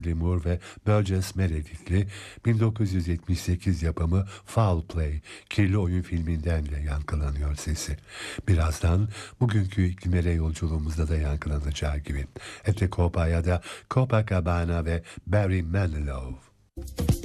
Moore ve Burgess Meredith'li 1978 yapımı Foul Play, Kirli Oyun filminden de yankılanıyor sesi. Birazdan bugünkü iklimlere yolculuğumuzda da yankılanacağı gibi. Ete Copa ya da Copacabana ve Barry Manilow.